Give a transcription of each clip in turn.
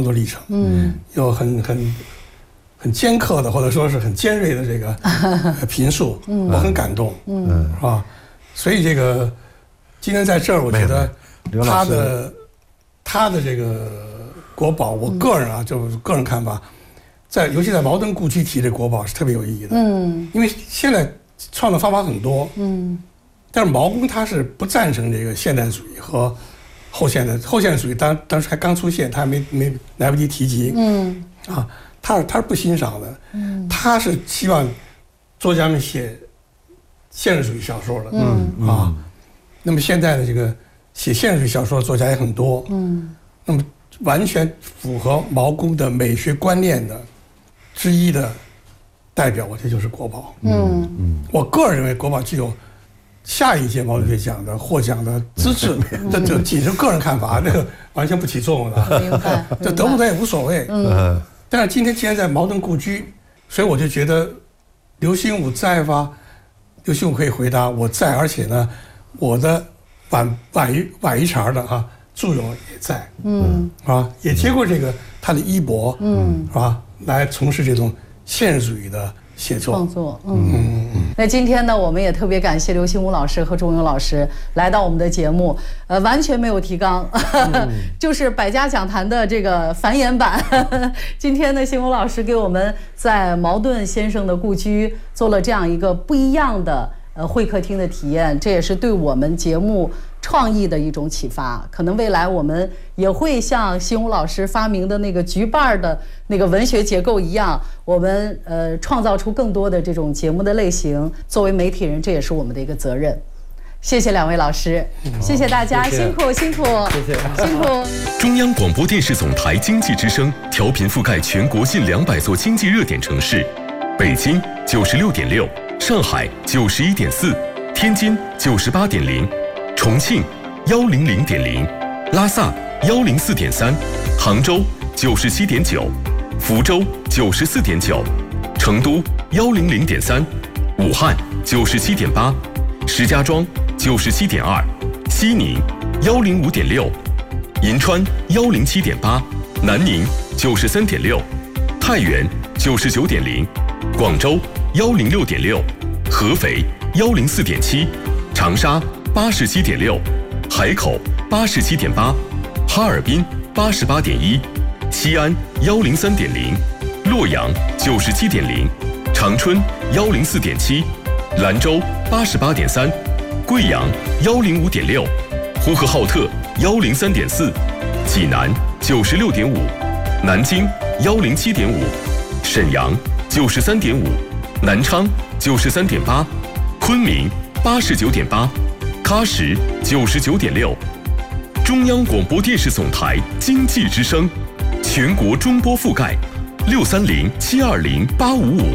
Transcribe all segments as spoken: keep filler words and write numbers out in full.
作历程，嗯，有很很很尖刻的或者说是很尖锐的这个评述，嗯，我很感动，嗯，是吧？所以这个今天在这儿，我觉得他的他的这个国宝，我个人啊，就个人看法，在尤其在茅盾故居提这国宝是特别有意义的，嗯，因为现在创作方法很多，嗯，但是毛公他是不赞成这个现代主义和后现代后现代主义当当时还刚出现，他还没没来不及提及，嗯，啊，他是他是不欣赏的，嗯，他是希望作家们写现实主义小说的，嗯啊，那么现在的这个写现实主义小说的作家也很多，嗯，那么完全符合毛公的美学观念的之一的代表，我觉得就是国宝，嗯嗯，我个人认为国宝具有下一届毛主席奖的获奖的资质，这就仅是个人看法，这个完全不起作用的，明白？这得不得也无所谓，嗯。但是今天既然在茅盾故居，所以我就觉得刘心武在吧？刘心武可以回答我在，而且呢，我的晚晚一晚一茬的哈、啊、祝勇也在，嗯，啊，也接过这个他的衣钵，嗯，是吧？来从事这种现实主义的写作创作，嗯嗯嗯。那今天呢，我们也特别感谢刘心武老师和祝勇老师来到我们的节目，呃，完全没有提纲，嗯、就是百家讲坛的这个繁衍版。今天呢，心武老师给我们在茅盾先生的故居做了这样一个不一样的呃会客厅的体验，这也是对我们节目创意的一种启发。可能未来我们也会像心武老师发明的那个局瓣的那个文学结构一样，我们呃创造出更多的这种节目的类型。作为媒体人，这也是我们的一个责任。谢谢两位老师，谢谢大家，谢谢辛苦辛苦，谢谢辛苦。 中央广播电视总台经济之声调频覆盖全国近两百座经济热点城市，北京九十六点六，上海九十一点四，天津九十八点零。重庆幺零零点零，拉萨幺零四点三，杭州九十七点九，福州九十四点九，成都幺零零点三，武汉九十七点八，石家庄九十七点二，西宁幺零五点六，银川幺零七点八，南宁九十三点六，太原九十九点零，广州幺零六点六，合肥幺零四点七，长沙八十七点六，海口八十七点八，哈尔滨八十八点一，西安幺零三点零，洛阳九十七点零，长春幺零四点七，兰州八十八点三，贵阳幺零五点六，呼和浩特幺零三点四，济南九十六点五，南京幺零七点五，沈阳九十三点五，南昌九十三点八，昆明八十九点八。喀什九十九点六，中央广播电视总台经济之声，全国中波覆盖六三零七二零八五五。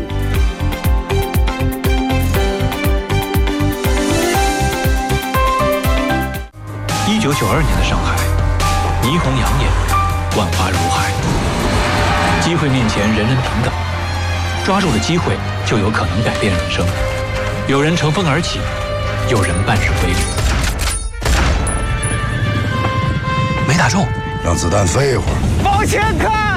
一九九二年的上海，霓虹养眼，万花如海，机会面前人人平等，抓住了机会就有可能改变人生。有人乘风而起，有人半日归零。没打中， 让子弹飞一会儿。 往前看，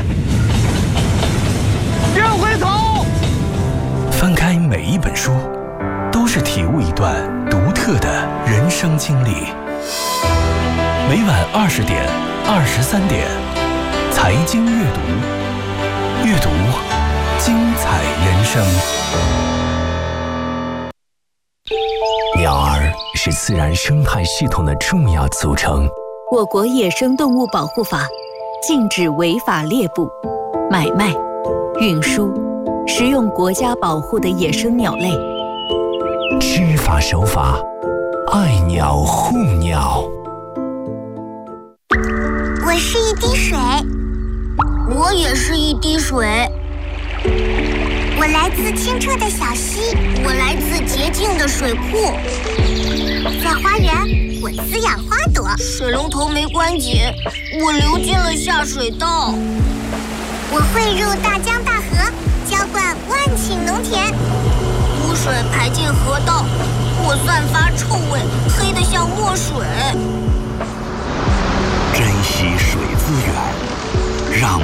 别回头。 翻开每一本书，都是体悟一段独特的人生经历。每晚二十点、二十三点，财经阅读，阅读精彩人生。鸟儿是自然生态系统的重要组成。 我国野生动物保护法禁止违法猎捕、买卖、运输、食用国家保护的野生鸟类。 知法守法，爱鸟护鸟。 我是一滴水， 我也是一滴水。 我来自清澈的小溪， 我来自洁净的水库。 在花园，我滋养花朵。 水龙头没关紧，我流进了下水道。 我汇入大江大河，浇灌万顷农田。 污水排进河道，我散发臭味，黑得像墨水。 珍惜水资源，让